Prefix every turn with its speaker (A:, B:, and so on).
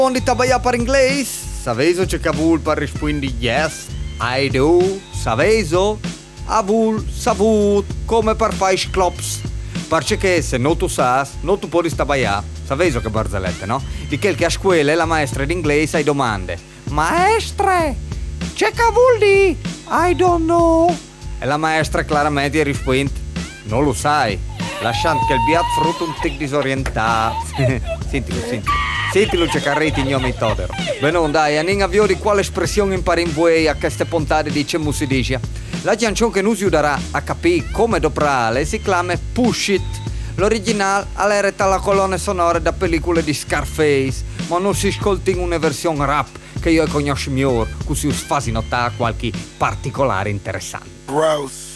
A: Quando tabaya per inglese, saveso che Kabul per rispondere yes, I do, saveso, avul, savut, come per fare clubs. Perché se non tu sai, non tu puoi tabaya, saveso che barzellette, no? Di quel che a scuola la maestra d'inglese hai domande. Maestre, c'è Kabul di? I don't know. E la maestra chiaramente risponde, non lo sai, lasciando che il biat frutto un tic disorientato. Sentilo c'è carretti gnomi todero. Bene, dai, anin avvio di quale espressione impari in voi a queste puntate di Cemu si dice. La canzone che ci aiuterà a capire come doprale si chiama Push It. L'originale è retta alla colonna sonora da pellicole di Scarface, ma non si ascolta in una versione rap che io conosco meglio, così us fasi notare qualche particolare interessante.
B: Gross.